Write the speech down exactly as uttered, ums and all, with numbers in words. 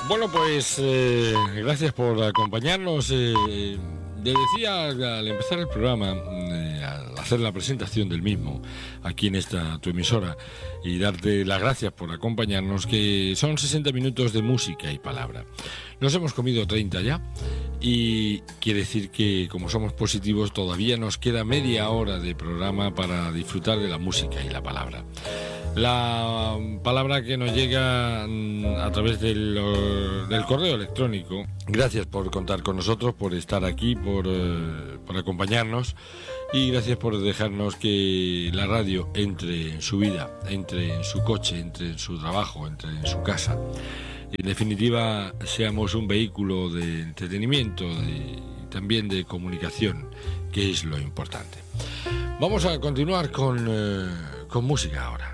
Bueno, pues eh, gracias por acompañarnos. Eh, le decía al empezar el programa, eh, al hacer la presentación del mismo aquí en esta tu emisora, y darte las gracias por acompañarnos, que son sesenta minutos de música y palabra. Nos hemos comido treinta ya, y quiere decir que, como somos positivos, todavía nos queda media hora de programa para disfrutar de la música y la palabra. La palabra que nos llega a través del, del correo electrónico. Gracias por contar con nosotros, por estar aquí, por, eh, por acompañarnos, y gracias por dejarnos que la radio entre en su vida, entre en su coche, entre en su trabajo, entre en su casa. En definitiva, seamos un vehículo de entretenimiento de, y también de comunicación, que es lo importante. Vamos a continuar con, eh, con música ahora.